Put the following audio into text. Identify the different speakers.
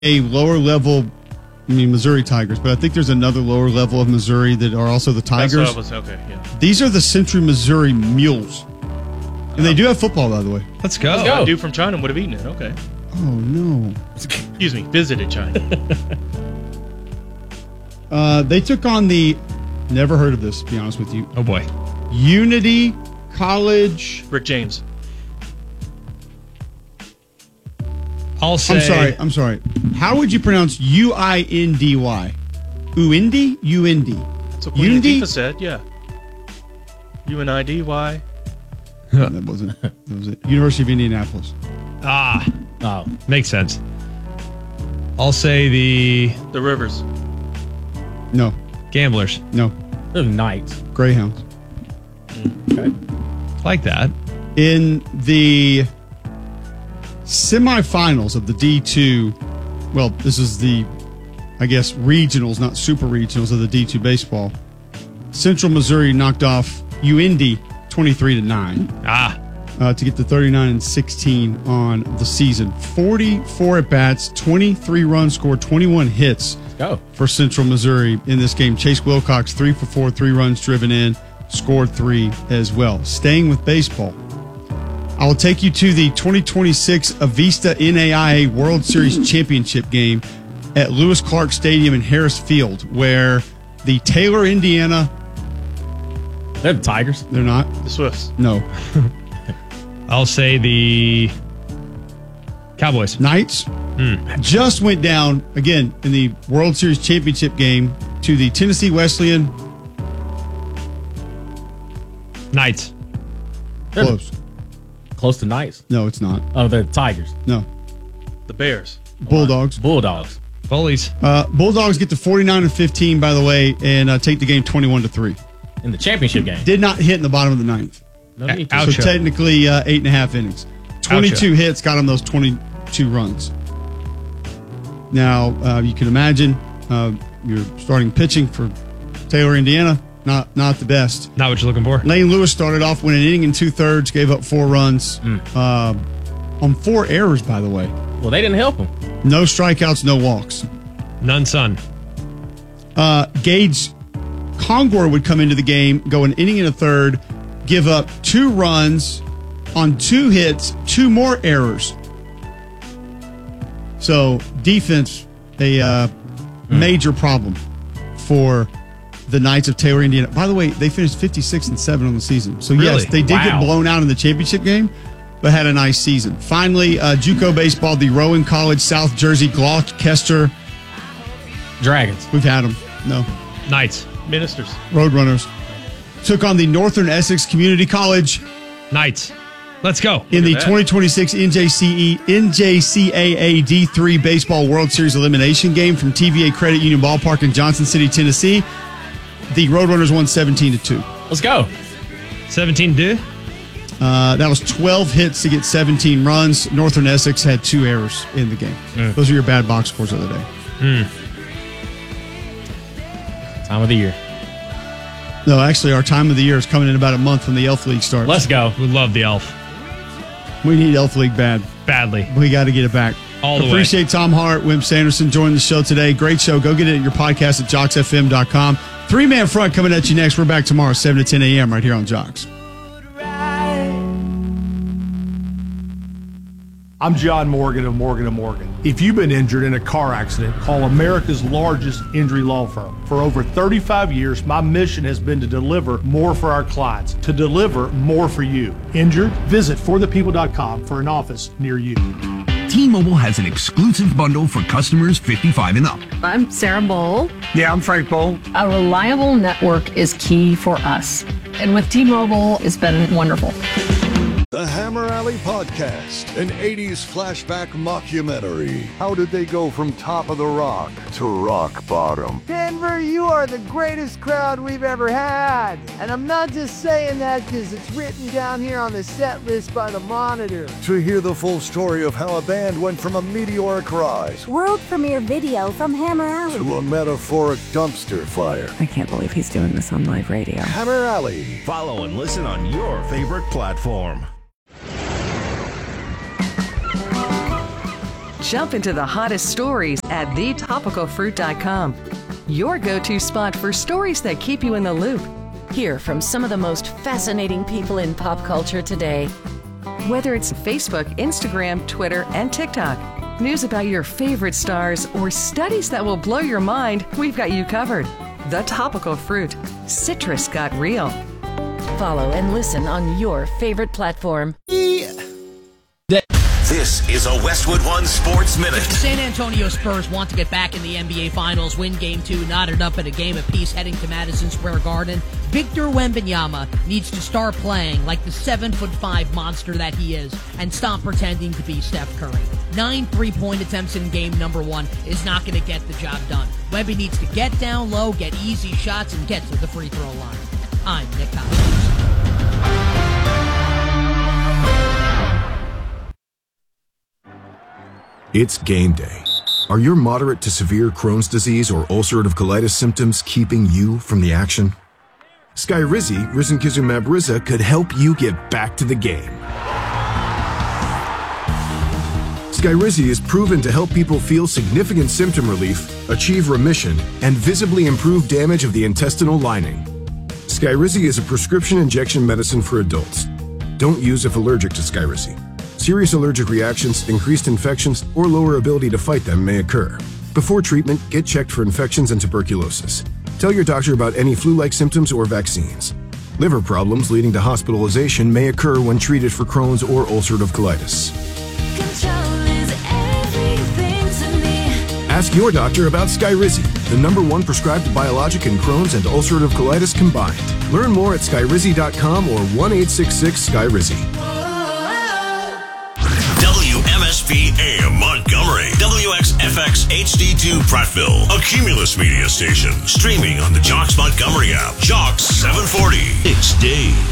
Speaker 1: a lower level, Missouri Tigers, but I think there's another lower level of Missouri that are also the Tigers.
Speaker 2: That's what I was, okay, yeah.
Speaker 1: These are the Central Missouri Mules. And they do have football, by the way.
Speaker 3: Let's go.
Speaker 2: A dude from China would have eaten it. Okay.
Speaker 1: Oh, no.
Speaker 2: Excuse me. Visited China.
Speaker 1: They took on never heard of this, to be honest with you.
Speaker 3: Oh, boy.
Speaker 1: Unity College.
Speaker 2: Rick James.
Speaker 3: I'll say.
Speaker 1: I'm sorry. How would you pronounce Uindy? Uindy? Uindy.
Speaker 2: That's what Queen Latifah said, yeah. UNIDY.
Speaker 1: That wasn't it. University of Indianapolis.
Speaker 3: Oh, makes sense. I'll say the
Speaker 2: Rivers.
Speaker 1: No.
Speaker 3: Gamblers.
Speaker 1: No.
Speaker 4: The Knights.
Speaker 1: Greyhounds.
Speaker 4: Okay.
Speaker 3: Like that.
Speaker 1: In the semifinals of the D2, well, this is the, I guess, regionals, not super regionals of the D2 baseball. Central Missouri knocked off UIndy 23-9. To get to 39-16 on the season. 44 at bats, 23 runs scored, 21 hits for Central Missouri in this game. Chase Wilcox 3 for 4, 3 runs driven in, scored 3 as well. Staying with baseball, I will take you to the 2026 Avista NAIA World Series Championship game at Lewis Clark Stadium in Harris Field, where the Taylor, Indiana.
Speaker 4: They're the Tigers.
Speaker 1: They're not.
Speaker 2: The Swifts.
Speaker 1: No.
Speaker 3: I'll say the Cowboys.
Speaker 1: Knights just went down, again, in the World Series Championship game to the Tennessee Wesleyan.
Speaker 3: Knights.
Speaker 1: Close.
Speaker 4: Close to Knights.
Speaker 1: No, it's not.
Speaker 4: Oh, the Tigers.
Speaker 1: No.
Speaker 2: The Bears.
Speaker 1: Bulldogs.
Speaker 4: Bulldogs.
Speaker 3: Bullies.
Speaker 1: Bulldogs get to 49-15, by the way, and take the game 21-3.
Speaker 4: In the championship game.
Speaker 1: Did not hit in the bottom of the ninth.
Speaker 4: No need to.
Speaker 1: So technically 8.5 innings. 22 hits got him those 22 runs. Now, you can imagine you're starting pitching for Taylor, Indiana. Not the best.
Speaker 3: Not what you're looking for.
Speaker 1: Lane Lewis started off with an inning and 2/3, gave up 4 runs on 4 errors, by the way.
Speaker 4: Well, they didn't help him.
Speaker 1: No strikeouts, no walks.
Speaker 3: None, son.
Speaker 1: Gage Congor would come into the game, go an inning and a third, give up 2 runs on 2 hits, 2 more errors. So defense, a major problem for the Knights of Taylor, Indiana. By the way, they finished 56-7 on the season. So yes, they did get blown out in the championship game, but had a nice season. Finally, JUCO baseball, the Rowan College, South Jersey, Gloucester
Speaker 4: Dragons.
Speaker 1: We've had them. No.
Speaker 3: Knights.
Speaker 2: Ministers.
Speaker 1: Roadrunners. Took on the Northern Essex Community College.
Speaker 3: Knights. Let's go.
Speaker 1: In the 2026 NJCAA D3 Baseball World Series Elimination Game from TVA Credit Union Ballpark in Johnson City, Tennessee. The Roadrunners won 17-2.
Speaker 4: Let's go.
Speaker 3: 17-2?
Speaker 1: That was 12 hits to get 17 runs. Northern Essex had 2 errors in the game. Those are your bad box scores of the day.
Speaker 4: Time of the year.
Speaker 1: No, actually, our time of the year is coming in about a month when the Elf League starts.
Speaker 4: Let's go.
Speaker 3: We love the Elf.
Speaker 1: We need Elf League bad.
Speaker 3: Badly.
Speaker 1: We got to get it back.
Speaker 3: All the way.
Speaker 1: Appreciate Tom Hart, Wimp Sanderson joining the show today. Great show. Go get it at your podcast at JocksFM.com. 3-man front coming at you next. We're back tomorrow, 7 to 10 a.m. right here on Jocks.
Speaker 5: I'm John Morgan of Morgan & Morgan. If you've been injured in a car accident, call America's largest injury law firm. For over 35 years, my mission has been to deliver more for our clients, to deliver more for you. Injured? Visit forthepeople.com for an office near you.
Speaker 6: T-Mobile has an exclusive bundle for customers 55 and up.
Speaker 7: I'm Sarah Bowl.
Speaker 6: Yeah, I'm Frank Bowl.
Speaker 7: A reliable network is key for us. And with T-Mobile, it's been wonderful.
Speaker 8: The Hammer Alley Podcast, an 80s flashback mockumentary. How did they go from top of the rock to rock bottom?
Speaker 9: Denver, you are the greatest crowd we've ever had. And I'm not just saying that because it's written down here on the set list by the Monitor.
Speaker 8: To hear the full story of how a band went from a meteoric rise
Speaker 10: world premiere video from Hammer Alley
Speaker 8: to a metaphoric dumpster fire.
Speaker 10: I can't believe he's doing this on live radio.
Speaker 8: Hammer Alley.
Speaker 11: Follow and listen on your favorite platform.
Speaker 12: Jump into the hottest stories at thetopicalfruit.com. Your go-to spot for stories that keep you in the loop.
Speaker 13: Hear from some of the most fascinating people in pop culture today.
Speaker 12: Whether it's Facebook, Instagram, Twitter, and TikTok, news about your favorite stars, or studies that will blow your mind, we've got you covered. The Topical Fruit. Citrus got real.
Speaker 13: Follow and listen on your favorite platform.
Speaker 11: This is a Westwood One Sports Minute.
Speaker 14: The San Antonio Spurs want to get back in the NBA Finals, win Game 2, knotted up at a game apiece heading to Madison Square Garden. Victor Wembanyama needs to start playing like the 7'5" monster that he is and stop pretending to be Steph Curry. 9 3-point attempts in game number 1 is not going to get the job done. Wemby needs to get down low, get easy shots, and get to the free throw line. I'm Nick Collins.
Speaker 15: It's game day. Are your moderate to severe Crohn's disease or ulcerative colitis symptoms keeping you from the action? Skyrizi, risankizumab Riza, could help you get back to the game. Skyrizi is proven to help people feel significant symptom relief, achieve remission, and visibly improve damage of the intestinal lining. Skyrizi is a prescription injection medicine for adults. Don't use if allergic to Skyrizi. Serious allergic reactions, increased infections, or lower ability to fight them may occur. Before treatment, get checked for infections and tuberculosis. Tell your doctor about any flu-like symptoms or vaccines. Liver problems leading to hospitalization may occur when treated for Crohn's or ulcerative colitis. Ask your doctor about Skyrizi, the #1 prescribed biologic in Crohn's and ulcerative colitis combined. Learn more at skyrizi.com or 1-866-SKYRIZI.
Speaker 11: WMSP AM Montgomery, WXFX HD2 Prattville, a Cumulus media station, streaming on the Jocks Montgomery app. Jocks 740. It's Dave.